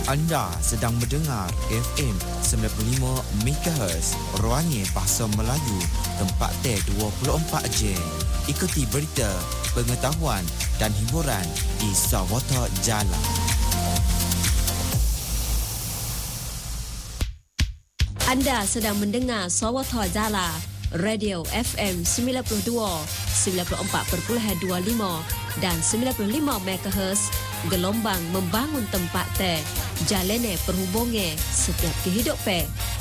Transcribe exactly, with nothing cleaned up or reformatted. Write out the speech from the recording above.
Anda sedang mendengar F M sembilan puluh lima megahertz Ruangnya Bahasa Melayu, tempat teh dua puluh empat jam. Ikuti berita, pengetahuan dan hiburan di Sawata Jala. Anda sedang mendengar Sawata Jala, Radio F M sembilan puluh dua, sembilan puluh empat perpuluhan dua puluh lima dan sembilan puluh lima megahertz, gelombang membangun tempat teh, jalene perhubungan setiap kehidupan.